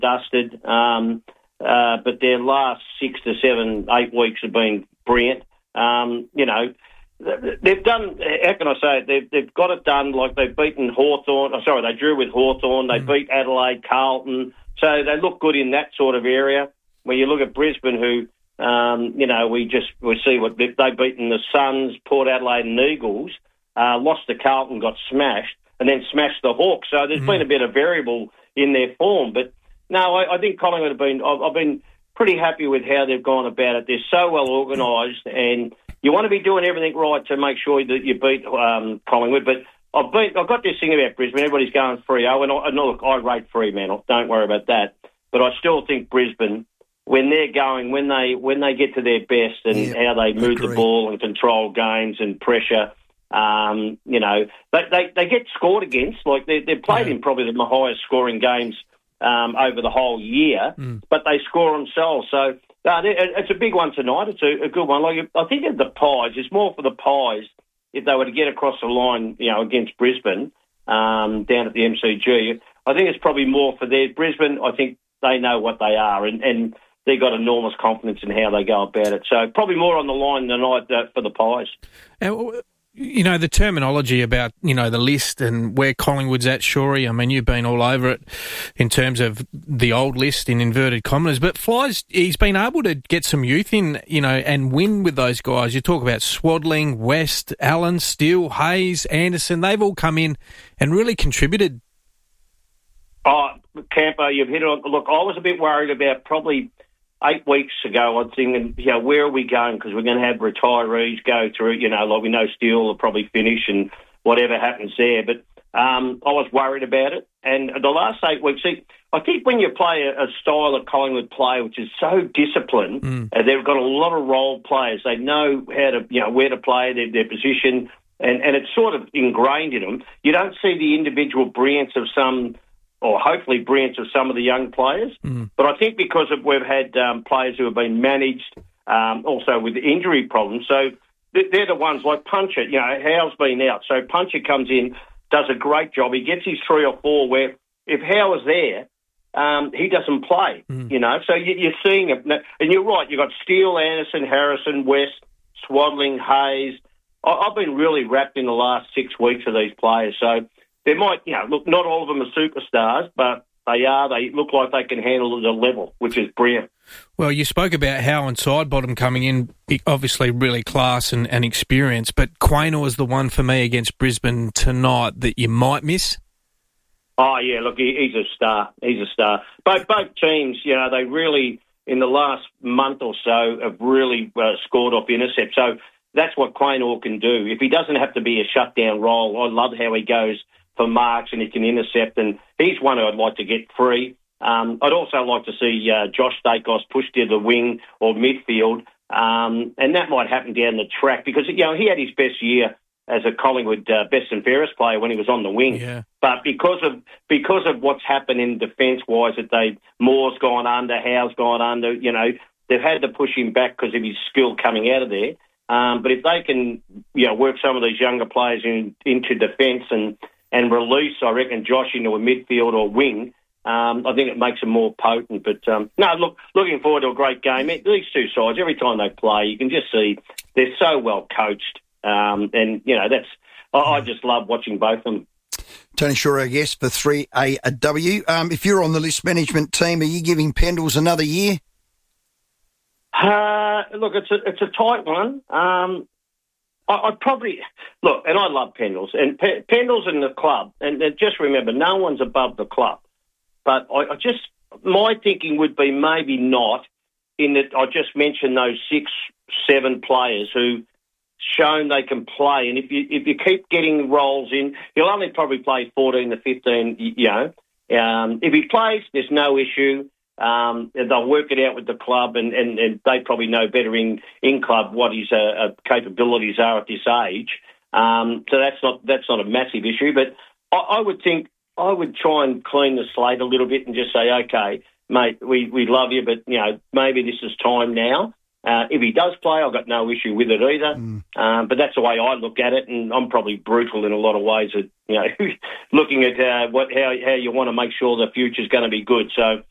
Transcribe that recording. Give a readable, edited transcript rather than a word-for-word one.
dusted. But their last 6 to 7, 8 weeks have been brilliant. They've done, how can I say it, they've got it done, like they've beaten Hawthorn. They drew with Hawthorn. They beat Adelaide, Carlton. So they look good in that sort of area. When you look at Brisbane, who, we see what they've beaten the Suns, Port Adelaide and Eagles, lost to Carlton, got smashed, and then smashed the Hawks. So there's been a bit of variable in their form. But no, I think Collingwood I've been pretty happy with how they've gone about it. They're so well organised, and you want to be doing everything right to make sure that you beat Collingwood. But I've got this thing about Brisbane. Everybody's going 3-0, and look, I rate Fremantle. Don't worry about that. But I still think Brisbane, when they're going, when they get to their best and how they move the ball and control games and pressure, they get scored against. Like they've played in probably the highest scoring games over the whole year, but they score themselves. So it's a big one tonight. It's a good one. Like I think of the Pies, it's more for the Pies if they were to get across the line, against Brisbane down at the MCG. I think it's probably more for Brisbane. I think they know what they are, and they've got enormous confidence in how they go about it. So probably more on the line tonight for the Pies. The terminology about, the list and where Collingwood's at, Shorey, I mean, you've been all over it in terms of the old list in inverted commas, but Fly's, he's been able to get some youth in, and win with those guys. You talk about Swadling, West, Allen, Steele, Hayes, Anderson, they've all come in and really contributed. Oh, Campo, you've hit it on. Look, I was a bit worried about probably 8 weeks ago. I was thinking, where are we going? Because we're going to have retirees go through, like we know Steele will probably finish and whatever happens there. But I was worried about it. And the last 8 weeks, I think when you play a style of Collingwood play, which is so disciplined, they've got a lot of role players. They know how to, where to play, their position, and it's sort of ingrained in them. You don't see the individual brilliance of some, or hopefully brilliance of some of the young players. But I think because we've had players who have been managed also with injury problems. So they're the ones like Puncher. Howe's been out. So Puncher comes in, does a great job. He gets his 3 or 4 where if Howe is there, he doesn't play, So you're seeing it. And you're right, you've got Steele, Anderson, Harrison, West, Swadling, Hayes. I've been really wrapped in the last 6 weeks of these players. So they might, look, not all of them are superstars, but they look like they can handle the level, which is brilliant. Well, you spoke about Howe and Sidebottom coming in, obviously really class and experience, but Quaynor is the one for me against Brisbane tonight that you might miss. Oh, yeah, look, he's a star. He's a star. Both teams, they really, in the last month or so, have really scored off intercept. So that's what Quaynor can do. If he doesn't have to be a shutdown role, I love how he goes for marks and he can intercept, and he's one who I'd like to get free. I'd also like to see Josh Stakos pushed to the wing or midfield, and that might happen down the track because, he had his best year as a Collingwood best and fairest player when he was on the wing. Yeah. But because of what's happened in defence-wise, that Moore's gone under, Howe's gone under, they've had to push him back because of his skill coming out of there. But if they can, work some of these younger players into defence and release, I reckon, Josh into a midfield or wing, I think it makes them more potent. But, looking forward to a great game. These two sides, every time they play, you can just see they're so well coached. I just love watching both of them. Tony Shorey, I guess, for 3AW. If you're on the list management team, are you giving Pendles another year? Look, it's a tight one. I'd probably look, and I love Pendles and Pendles in the club. And just remember, no one's above the club. But my thinking would be maybe not. In that, I just mentioned those 6-7 players who shown they can play, and if you keep getting roles in, he'll only probably play 14 to 15. If he plays, there's no issue. They'll work it out with the club, and they probably know better in club what his capabilities are at this age. So that's not a massive issue. But I would think I would try and clean the slate a little bit and just say, okay, mate, we love you, but maybe this is time now. If he does play, I've got no issue with it either. But that's the way I look at it, and I'm probably brutal in a lot of ways. At looking at how you want to make sure the future's going to be good. So